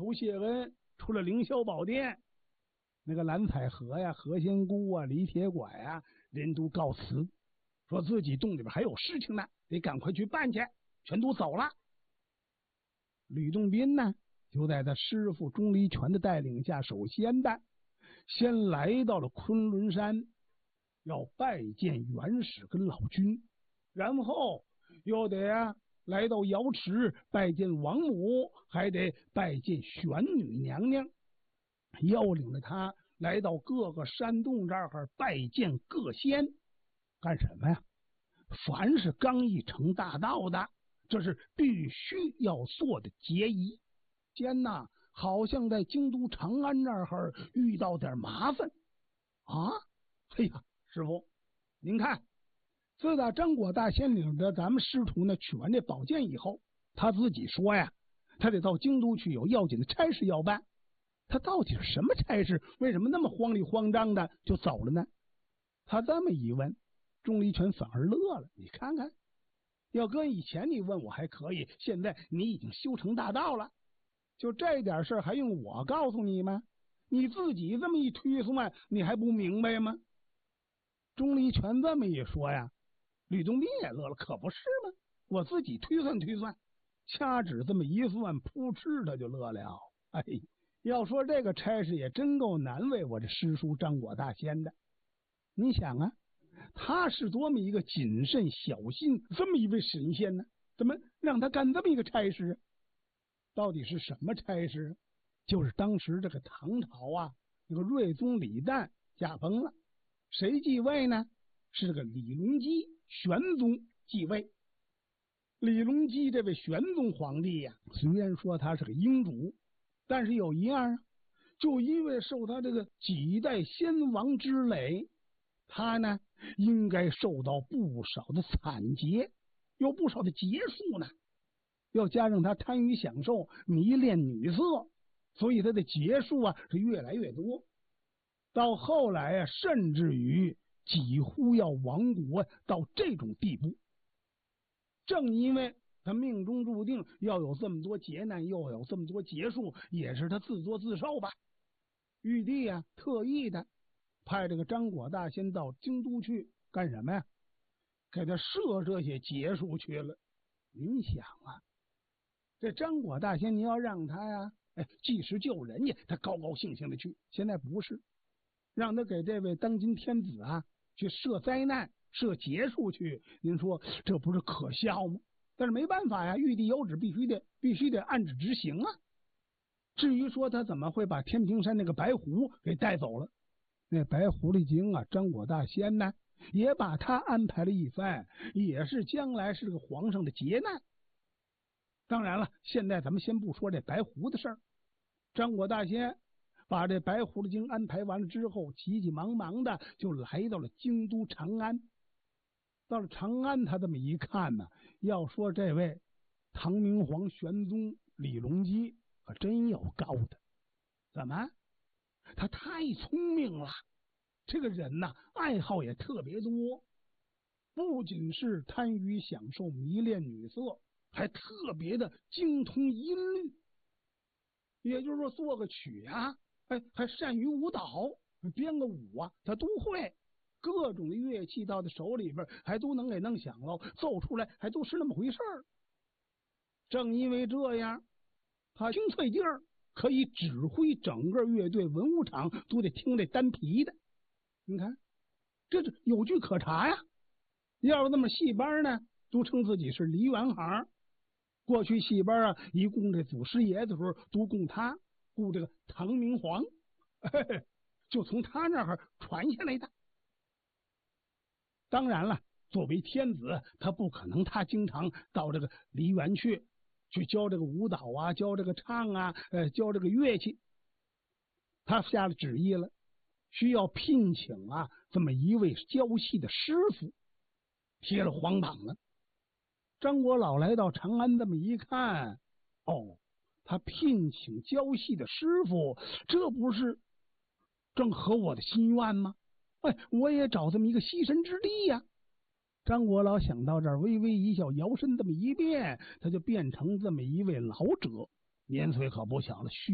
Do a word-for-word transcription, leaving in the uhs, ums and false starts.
头谢恩，出了凌霄宝殿。那个蓝采和呀、何仙姑啊、李铁拐啊，人都告辞，说自己洞里边还有事情呢，得赶快去办去，全都走了。吕洞宾呢，就在他师傅钟离权的带领下，首先的先来到了昆仑山，要拜见元始跟老君，然后又得啊来到瑶池拜见王母，还得拜见玄女娘娘，要领着他来到各个山洞这儿拜见各仙。干什么呀？凡是刚一成大道的，这是必须要做的节仪。先呐，好像在京都长安这儿遇到点麻烦啊！哎呀，师傅，您看，自打张果大仙领着咱们师徒呢取完这宝剑以后，他自己说呀，他得到京都去，有要紧的差事要办。他到底是什么差事？为什么那么慌里慌张的就走了呢？他这么一问，钟离权反而乐了。你看看，要搁以前你问我还可以，现在你已经修成大道了，就这点事还用我告诉你吗？你自己这么一推算，你还不明白吗？钟离权这么一说呀，吕洞宾也乐了，可不是吗？我自己推算推算，掐指这么一算，扑哧他就乐了。哎，要说这个差事也真够难为我这师叔张果大仙的。你想啊，他是多么一个谨慎小心这么一位神仙呢，怎么让他干这么一个差事？到底是什么差事？就是当时这个唐朝啊，那个睿宗李旦驾崩了，谁继位呢？是这个李隆基玄宗继位。李隆基这位玄宗皇帝呀、啊，虽然说他是个英主，但是有一样啊，就因为受他这个几代先王之累，他呢应该受到不少的惨劫，有不少的劫数呢。要加上他贪于享受、迷恋女色，所以他的劫数啊是越来越多。到后来啊，甚至于几乎要亡国到这种地步。正因为他命中注定要有这么多劫难，又有这么多劫数，也是他自作自受吧。玉帝啊，特意的派这个张果大仙到京都去干什么呀？给他设这些劫数去了。您想啊，这张果大仙，你要让他呀，哎，济时救人家，他高高兴兴的去。现在不是，让他给这位当今天子啊去设灾难、设劫数去，您说这不是可笑吗？但是没办法呀，玉帝有旨，必须得必须得按旨执行啊。至于说他怎么会把天平山那个白狐给带走了，那白狐狸精啊，张果大仙呢，也把他安排了一番，也是将来是个皇上的劫难。当然了，现在咱们先不说这白狐的事儿。张果大仙把这白狐狸精安排完了之后，急急忙忙的就来到了京都长安。到了长安，他这么一看呢，要说这位唐明皇玄宗李隆基可真有高的。怎么？他太聪明了，这个人呐，爱好也特别多，不仅是贪于享受、迷恋女色，还特别的精通音律，也就是说做个曲啊，哎，还善于舞蹈，编个舞啊，他都会。各种的乐器到他手里边，还都能给弄响了，奏出来还都是那么回事儿。正因为这样，他精粹劲儿，可以指挥整个乐队，文武场都得听这单皮的。你看，这是有据可查呀。要是这么戏班呢，都称自己是梨园行。过去戏班啊，一供这祖师爷的时候，都供他供这个唐明皇，嘿嘿，就从他那儿传下来的。当然了，作为天子，他不可能他经常到这个梨园去去教这个舞蹈啊，教这个唱啊，呃，教这个乐器。他下了旨意了，需要聘请啊这么一位教戏的师傅，贴了皇榜了。张果老来到长安，这么一看，哦，他聘请教戏的师傅，这不是正合我的心愿吗？哎，我也找这么一个栖身之地呀、啊。张果老想到这儿，微微一笑，摇身这么一变，他就变成这么一位老者，年岁可不小了，虚